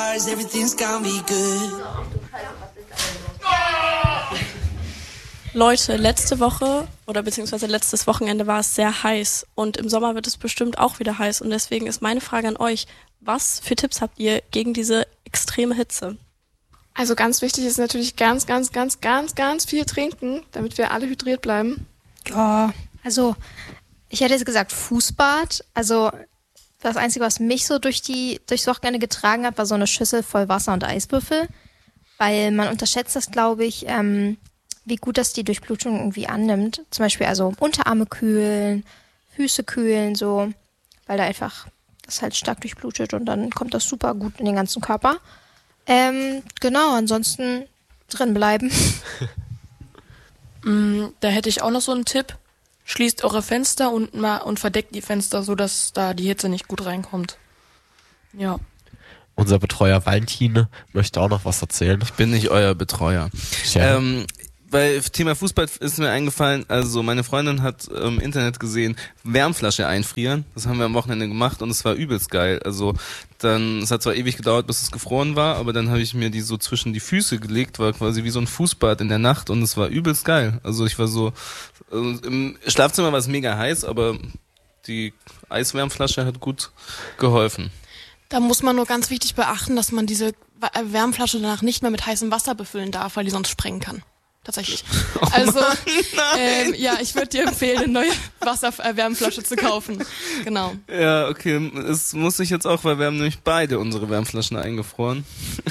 Everything's gonna be good. Leute, letzte Woche oder beziehungsweise letztes Wochenende war es sehr heiß und im Sommer wird es bestimmt auch wieder heiß und deswegen ist meine Frage an euch, was für Tipps habt ihr gegen diese extreme Hitze? Also ganz wichtig ist natürlich ganz viel trinken, damit wir alle hydriert bleiben. Ja, also ich hätte jetzt gesagt Fußbad. Also das Einzige, was mich so durchs Wochenende getragen hat, war so eine Schüssel voll Wasser und Eiswürfel. Weil man unterschätzt das, glaube ich, wie gut das die Durchblutung irgendwie annimmt. Zum Beispiel also Unterarme kühlen, Füße kühlen, so, weil da einfach das halt stark durchblutet und dann kommt das super gut in den ganzen Körper. Genau, ansonsten drin bleiben. Da hätte ich auch noch so einen Tipp. Schließt eure Fenster und verdeckt die Fenster, sodass da die Hitze nicht gut reinkommt. Ja. Unser Betreuer Valentin möchte auch noch was erzählen. Ich bin nicht euer Betreuer. Bei Thema Fußball ist mir eingefallen, also meine Freundin hat im Internet gesehen, Wärmflasche einfrieren. Das haben wir am Wochenende gemacht und es war übelst geil. Also es hat zwar ewig gedauert, bis es gefroren war, aber dann habe ich mir die so zwischen die Füße gelegt, war quasi wie so ein Fußbad in der Nacht und es war übelst geil. Also ich war so, im Schlafzimmer war es mega heiß, aber die Eiswärmflasche hat gut geholfen. Da muss man nur ganz wichtig beachten, dass man diese Wärmflasche danach nicht mehr mit heißem Wasser befüllen darf, weil die sonst sprengen kann. Tatsächlich. Also, ja, ich würde dir empfehlen, eine neue Wasserwärmflasche zu kaufen. Genau. Ja, okay. Es muss ich jetzt auch, weil wir haben nämlich beide unsere Wärmflaschen eingefroren.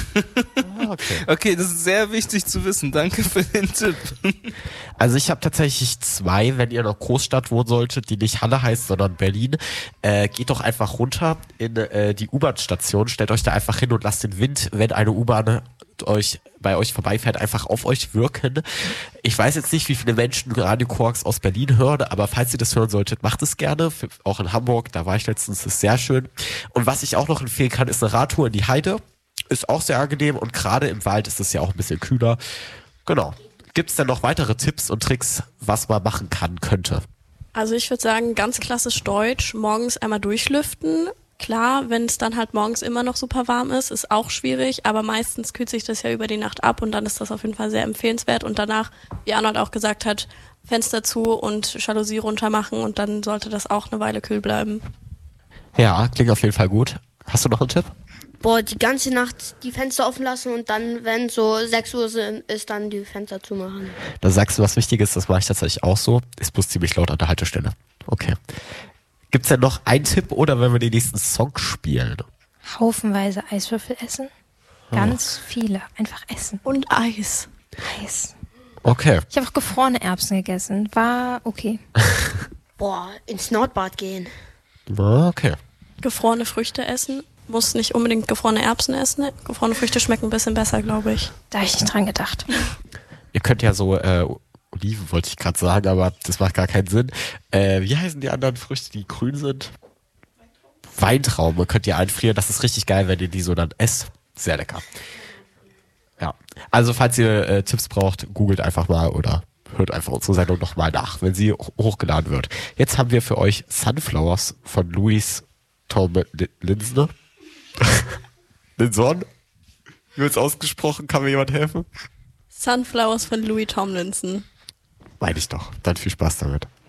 Okay, das ist sehr wichtig zu wissen. Danke für den Tipp. Also ich habe tatsächlich 2, wenn ihr noch Großstadt wohnen solltet, die nicht Halle heißt, sondern Berlin. Geht doch einfach runter in die U-Bahn-Station, stellt euch da einfach hin und lasst den Wind, wenn eine U-Bahn bei euch vorbeifährt, einfach auf euch wirken. Ich weiß jetzt nicht, wie viele Menschen Radio Quarks aus Berlin hören, aber falls ihr das hören solltet, macht es gerne. Auch in Hamburg, da war ich letztens, das ist sehr schön. Und was ich auch noch empfehlen kann, ist eine Radtour in die Heide. Ist auch sehr angenehm und gerade im Wald ist es ja auch ein bisschen kühler. Genau. Gibt es denn noch weitere Tipps und Tricks, was man machen könnte? Also ich würde sagen, ganz klassisch deutsch, morgens einmal durchlüften. Klar, wenn es dann halt morgens immer noch super warm ist auch schwierig, aber meistens kühlt sich das ja über die Nacht ab und dann ist das auf jeden Fall sehr empfehlenswert und danach, wie Arnold auch gesagt hat, Fenster zu und Jalousie runter machen und dann sollte das auch eine Weile kühl bleiben. Ja, klingt auf jeden Fall gut. Hast du noch einen Tipp? Die ganze Nacht die Fenster offen lassen und dann, wenn so 6 Uhr ist, dann die Fenster zumachen. Da sagst du was Wichtiges, das mache ich tatsächlich auch so. Ist bloß ziemlich laut an der Haltestelle. Okay. Gibt's denn noch einen Tipp oder wenn wir den nächsten Song spielen? Haufenweise Eiswürfel essen. Ganz viele. Einfach essen. Und Eis. Eis. Okay. Ich habe auch gefrorene Erbsen gegessen. War okay. Ins Nordbad gehen. Okay. Gefrorene Früchte essen. Muss nicht unbedingt gefrorene Erbsen essen. Gefrorene Früchte schmecken ein bisschen besser, glaube ich. Da habe ich nicht dran gedacht. Ihr könnt ja so Oliven wollte ich gerade sagen, aber das macht gar keinen Sinn. Wie heißen die anderen Früchte, die grün sind? Weintrauben könnt ihr einfrieren. Das ist richtig geil, wenn ihr die so dann esst. Sehr lecker. Ja, also falls ihr Tipps braucht, googelt einfach mal oder hört einfach unsere Sendung nochmal nach, wenn sie hochgeladen wird. Jetzt haben wir für euch Sunflowers von Louis Tomlinson. Linson? Wie wird's ausgesprochen? Kann mir jemand helfen? Sunflowers von Louis Tomlinson. Meine ich doch. Dann viel Spaß damit.